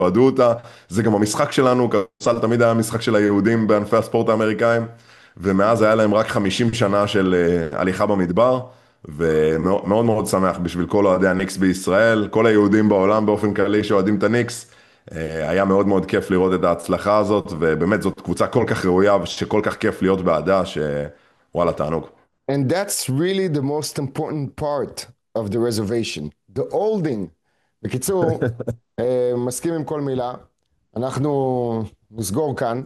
אוהדו אותה, זה גם המשחק שלנו, כדורסל תמיד היה המשחק של היהודים בענפי הספורט האמריקאים, ומאז היה להם רק 50 שנה של הליכה במדבר, ומאוד מאוד מאוד שמח בשביל כל אוהדי הניקס בישראל, כל היהודים בעולם באופן כללי שאוהדים את הניקס, היה מאוד מאוד כיף לראות את ההצלחה הזאת, ובאמת זאת קבוצה כל כך ראויה, ושכל כך כיף להיות בעדה, שוואלה תענוג. And that's really the most important part of the reservation, the holding. בקיצור, מסכים עם כל מילה. אנחנו נסגור כאן,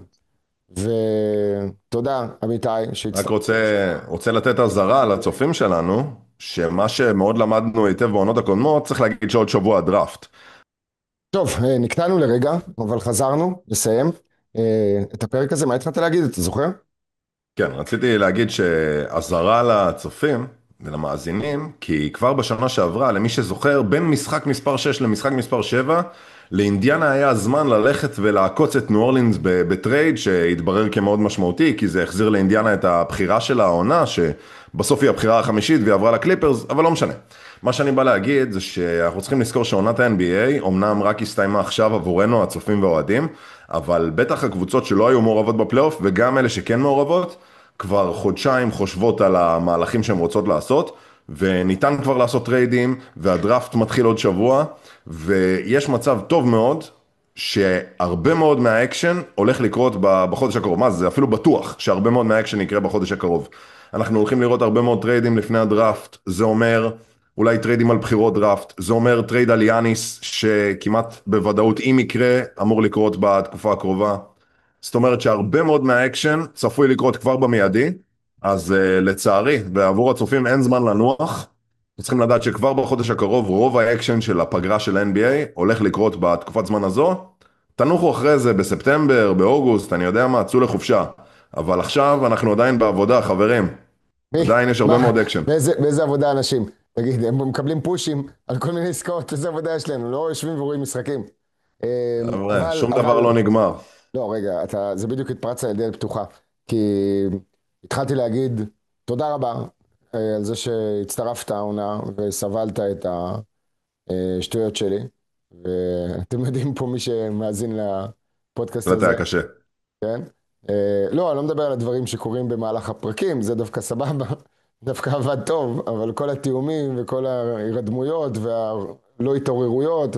ותודה, אמיתי, רק שהצטרפת. רוצה לתת אזהרה לצופים שלנו, שמה שמאוד למדנו היטב בעונות הקודמות, צריך להגיד שעוד שבוע הדראפט. טוב, נקטענו לרגע, אבל חזרנו לסיים את הפרק הזה. מה התחלת להגיד? אתה זוכר? כן, רציתי להגיד שאזהרה לצופים ולמאזינים, כי כבר בשנה שעברה, למי שזוכר, בין משחק מספר 6 למשחק מספר 7, לאינדיאנה היה זמן ללכת ולעקוץ את ניו אורלינס בטרייד, שהתברר כמאוד משמעותי, כי זה החזיר לאינדיאנה את הבחירה של העונה, שבסוף היא הבחירה החמישית והיא עברה לקליפרס, אבל לא משנה. מה שאני בא להגיד זה שאנחנו צריכים לזכור שעונת ה-NBA, אמנם רק הסתיימה עכשיו עבורנו, הצופים והאוהדים, אבל בטח הקבוצות שלא היו מעורבות בפלייאוף, וגם אלה שכן מעורבות, כבר חודשיים חושבות על המהלכים שהן רוצות לעשות, וניתן כבר לעשות טריידים, והדראפט מתחיל עוד שבוע, ויש מצב טוב מאוד, שהרבה מאוד מהאקשן הולך לקרות בחודש הקרוב. מה זה? זה אפילו בטוח שהרבה מאוד מהאקשן יקרה בחודש הקרוב. אנחנו הולכים לראות הרבה מאוד טריידים לפני הדראפט, זה אומר אולי טריידים על בחירות דראפט, זה אומר טרייד על יאניס, שכמעט בוודאות אם יקרה, אמור לקרות בתקופה הקרובה. זאת אומרת שהרבה מאוד מהאקשן צפוי לקרות כבר במיידי, אז לצערי, ועבור הצופים אין זמן לנוח, צריכים לדעת שכבר בחודש הקרוב רוב האקשן של הפגרה של NBA הולך לקרות בתקופת זמן הזו, תנוחו אחרי זה בספטמבר, באוגוסט, אני יודע מה, צאו לחופשה, אבל עכשיו אנחנו עדיין בעבודה, חברים, עדיין יש הרבה מה, מאוד אקשן. באיזה עבודה אנשים? תגיד, הם מקבלים פושים על כל מיני עסקאות, איזה עבודה יש להם? לא יושבים ורואים משחקים. חבר'ה, שום דבר לא נגמר. לא, רגע, זה בדיוק התפרץ על דלת פתוחה, כי התחלתי להגיד תודה רבה על זה שהצטרפת העונה וסבלת את השטויות שלי, ואתם יודעים פה מי שמאזין לפודקאסט זה הזה, היה קשה. כן? לא, אני לא מדבר על הדברים שקורים במהלך הפרקים, זה דווקא סבבה, דווקא עבד טוב, אבל כל התיאומים וכל ההירדמויות והלא התעוררויות,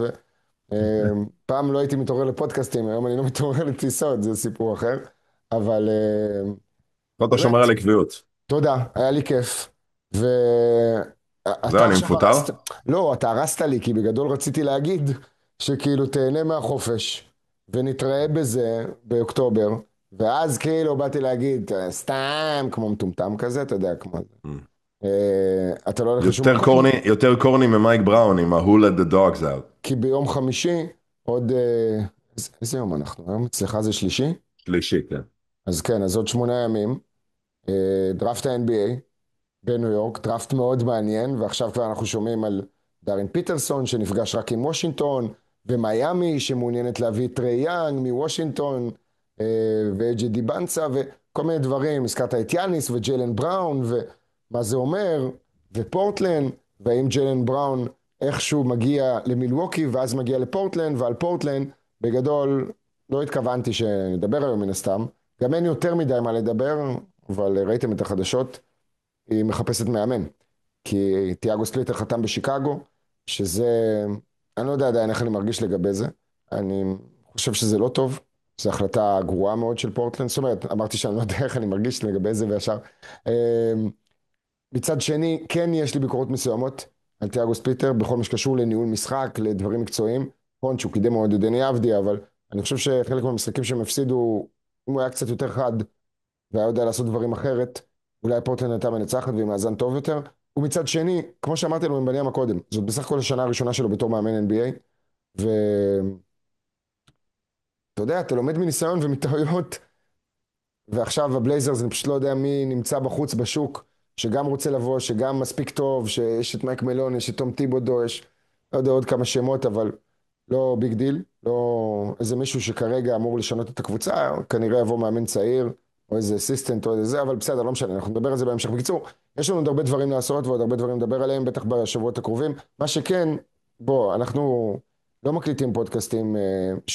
פעם לא הייתי מתעורר לפודקאסטים, היום אני לא מתעורר לטיסות, זה סיפור אחר, אבל פה אתה שומר באמת, על עקביות. תודה, היה לי כיף. ואתה זהו, אני עכשיו מפוטר? הרסת, לא, אתה הרסת לי, כי בגדול רציתי להגיד שכאילו תהנה מהחופש, ונתראה בזה באוקטובר, ואז כאילו באתי להגיד, סתם, כמו מטומטם כזה, אתה יודע, כמו זה. אתה לא הולך לשום מקום, יותר קורני ממייק בראון עם ה-Who let the dogs out. כי ביום חמישי, עוד, איזה יום אנחנו? היום אצלך זה שלישי? שלישי, כן. אז כן, אז עוד 8 ימים, דראפט ה-NBA, בניו יורק, דראפט מאוד מעניין, ועכשיו כבר אנחנו שומעים על דארין פיטרסון שנפגש רק עם וושינגטון, ומיימי שמעוניינת להביא טרי יאנג מוושינגטון, ואג'י די בנצה, וכל מיני דברים, הזכרת את יאניס וג'יילן בראון, ומה זה אומר, ופורטלנד, והאם ג'יילן בראון איכשהו מגיע למילווקי, ואז מגיע לפורטלנד, ועל פורטלנד, בגדול, לא התכוונתי שנדבר היום מן הסתם, גם אין יותר מדי מה לדבר, אבל ראיתם את החדשות, היא מחפשת מאמן, כי תיאגו ספליטר חתם בשיקגו, שזה, אני לא יודע עדיין איך אני מרגיש לגבי זה, אני חושב שזה לא טוב, זו החלטה גרועה מאוד של פורטלנד, זאת אומרת, אמרתי שאני לא יודע איך אני מרגיש לגבי זה וישר. מצד שני, כן יש לי ביקורות מסוימות על תיאגו ספליטר, בכל מה שקשור לניהול משחק, לדברים מקצועיים, נכון שהוא קידם מאוד את דני אבדיה, אבל אני חושב שחלק מהמשחקים שהם הפסידו, אם הוא היה קצת יותר חד, והיה יודע לעשות דברים אחרת, אולי פורטלנד הייתה מנצחת ועם מאזן טוב יותר, ומצד שני, כמו שאמרתי לו עם בניאמה קודם, זאת בסך הכל השנה הראשונה שלו בתור מאמן NBA, ואתה יודע, אתה לומד מניסיון ומטעויות, ועכשיו הבלייזרס, אני פשוט לא יודע מי נמצא בחוץ בשוק, שגם רוצה לבוא, שגם מספיק טוב, שיש את מייק מלון, יש את תום טיבודו, יש לא יודע עוד כמה שמות, אבל לא ביג דיל, לא איזה מישהו שכרגע אמור לשנות את הקבוצה, כנראה יבוא מאמן צעיר, או איזה אסיסטנט או איזה זה, אבל בסדר, לא משנה, אנחנו נדבר על זה בהמשך. בקיצור, יש לנו עוד הרבה דברים לעשות ועוד הרבה דברים לדבר עליהם, בטח בשבועות הקרובים. מה שכן, בוא, אנחנו לא מקליטים פודקאסטים